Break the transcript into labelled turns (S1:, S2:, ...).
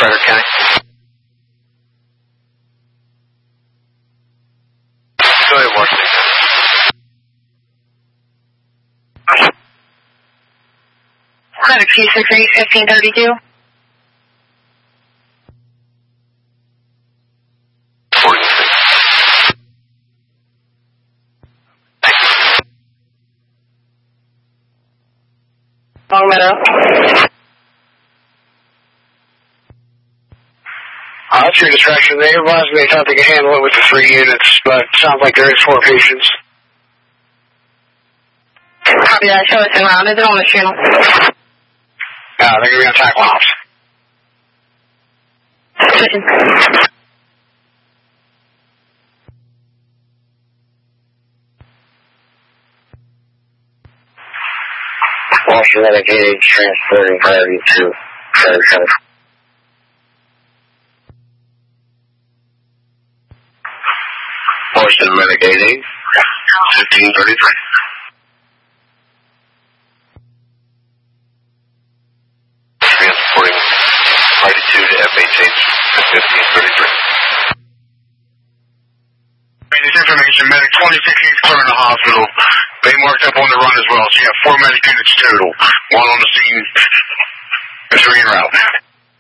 S1: Frederick County. Go ahead, Washington.
S2: Frederick 268 1532. Long Meadow.
S3: That's your distraction. They advised me they thought they could handle it with the 3 units, but it sounds like there is 4 patients.
S2: Copy that. Show us around. Is it on the channel?
S3: They're going to be on tackle ops.
S2: Switching.
S3: Washington Medicaid transporting priority to Frederick County. Washington Medicaid 1533.
S1: Transporting Party 2 to FHH 1533.
S3: This information, medic 26 is clearing the hospital. They marked up on the run as well, so you have 4 medic units total. 1 on the scene, 3 en route.